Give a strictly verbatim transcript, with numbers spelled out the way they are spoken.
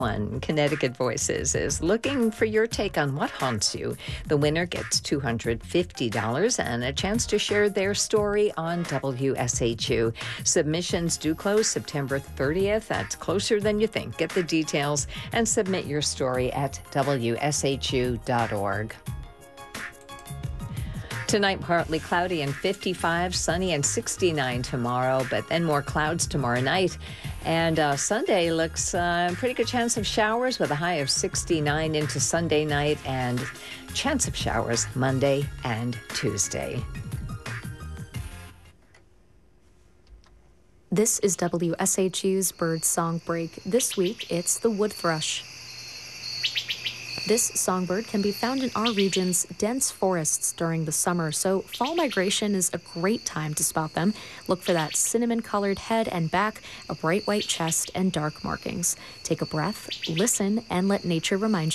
One, Connecticut Voices, is looking for your take on what haunts you. The winner gets two hundred fifty dollars and a chance to share their story on W S H U. Submissions do close September thirtieth. That's closer than you think. Get the details and submit your story at W S H U dot org. Tonight, partly cloudy and fifty-five, sunny and sixty-nine tomorrow, but then more clouds tomorrow night. And uh, Sunday looks uh, pretty good chance of showers with a high of sixty-nine into Sunday night and chance of showers Monday and Tuesday. This is W S H U's Bird Song Break. This week, it's the wood thrush. This songbird can be found in our region's dense forests during the summer, so fall migration is a great time to spot them. Look for that cinnamon-colored head and back, a bright white chest, and dark markings. Take a breath, listen, and let nature remind you